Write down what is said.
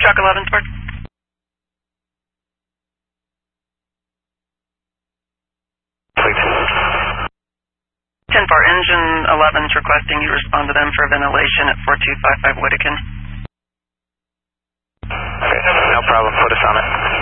Truck 11, Sport. 10-4, engine 11's requesting you respond to them for ventilation at 4255 Whittakin. Okay, no problem. Put us on it.